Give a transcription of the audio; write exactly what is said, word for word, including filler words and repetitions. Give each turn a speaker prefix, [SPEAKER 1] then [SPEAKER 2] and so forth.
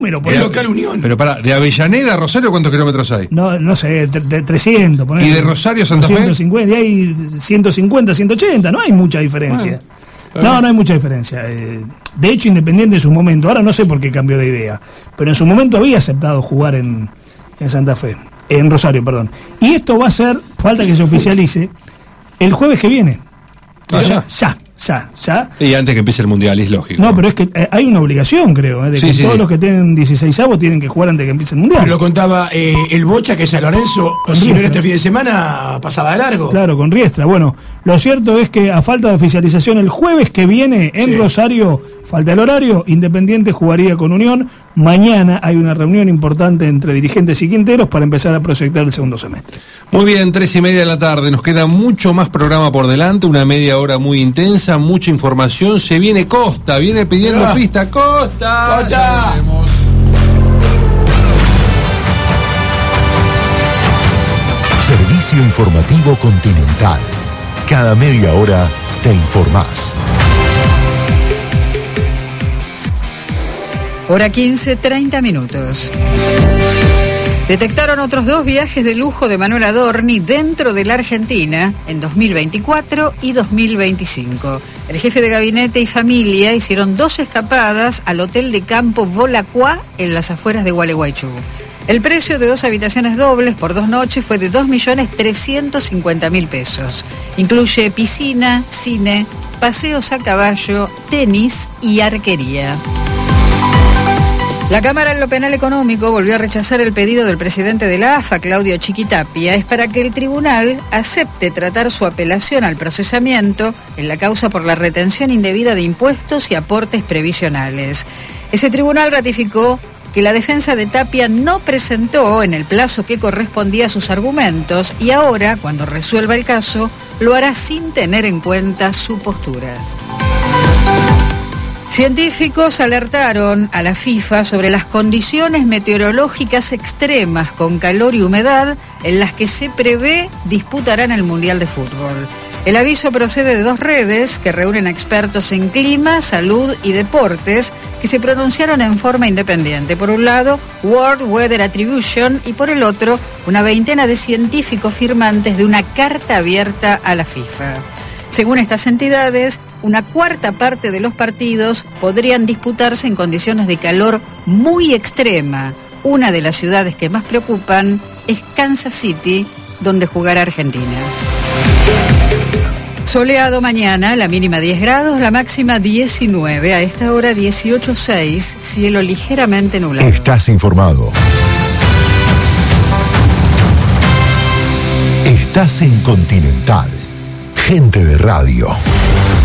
[SPEAKER 1] número.
[SPEAKER 2] El local Unión.
[SPEAKER 3] Pero para, ¿de Avellaneda a Rosario cuántos kilómetros hay?
[SPEAKER 1] No, no sé, de trescientos.
[SPEAKER 3] ¿Y de Rosario a Santa Fe?
[SPEAKER 1] ciento cincuenta, y hay ciento cincuenta, ciento ochenta, no hay mucha diferencia. Bueno, no, no hay mucha diferencia. Eh, de hecho, Independiente en su momento, ahora no sé por qué cambió de idea, pero en su momento había aceptado jugar en, en Santa Fe, en Rosario, perdón. Y esto va a ser, falta que se oficialice, el jueves que viene.
[SPEAKER 3] ¿Ah, ya?
[SPEAKER 1] Ya. Ya, ya.
[SPEAKER 3] Y antes que empiece el Mundial, es lógico.
[SPEAKER 1] No, pero es que eh, hay una obligación, creo, eh, de
[SPEAKER 3] sí,
[SPEAKER 1] que
[SPEAKER 3] sí,
[SPEAKER 1] todos
[SPEAKER 3] sí.
[SPEAKER 1] los que tienen dieciséis avos tienen que jugar antes de que empiece el Mundial.
[SPEAKER 2] Pero lo contaba eh, el Bocha, que San Lorenzo, si no era este fin de semana, pasaba de largo.
[SPEAKER 1] Claro, con Riestra. Bueno, lo cierto es que a falta de oficialización, el jueves que viene en sí. Rosario, falta el horario, Independiente jugaría con Unión. Mañana hay una reunión importante entre dirigentes y quinteros para empezar a proyectar el segundo semestre.
[SPEAKER 3] Muy bien, tres y media de la tarde. Nos queda mucho más programa por delante, una media hora muy intensa, mucha información. Se viene Costa, viene pidiendo ah. pista. ¡Costa!
[SPEAKER 2] ¡Costa!
[SPEAKER 4] Servicio informativo Continental. Cada media hora te informás.
[SPEAKER 5] Hora quince, treinta minutos. Detectaron otros dos viajes de lujo de Manuel Adorni dentro de la Argentina en dos mil veinticuatro y dos mil veinticinco. El jefe de gabinete y familia hicieron dos escapadas al hotel de campo Volacuá en las afueras de Gualeguaychú. El precio de dos habitaciones dobles por dos noches fue de dos millones trescientos cincuenta mil pesos. Incluye piscina, cine, paseos a caballo, tenis y arquería. La Cámara en lo Penal Económico volvió a rechazar el pedido del presidente de la A F A, Claudio Chiquitapia. Es para que el tribunal acepte tratar su apelación al procesamiento en la causa por la retención indebida de impuestos y aportes previsionales. Ese tribunal ratificó que la defensa de Tapia no presentó en el plazo que correspondía a sus argumentos y ahora, cuando resuelva el caso, lo hará sin tener en cuenta su postura. Científicos alertaron a la FIFA sobre las condiciones meteorológicas extremas con calor y humedad en las que se prevé disputarán el Mundial de Fútbol. El aviso procede de dos redes que reúnen expertos en clima, salud y deportes que se pronunciaron en forma independiente. Por un lado, World Weather Attribution y por el otro, una veintena de científicos firmantes de una carta abierta a la FIFA. Según estas entidades, una cuarta parte de los partidos podrían disputarse en condiciones de calor muy extrema. Una de las ciudades que más preocupan es Kansas City, donde jugará Argentina. Soleado mañana, la mínima diez grados, la máxima diecinueve, a esta hora dieciocho seis, cielo ligeramente nublado.
[SPEAKER 4] Estás informado. Estás en Continental. Gente de radio.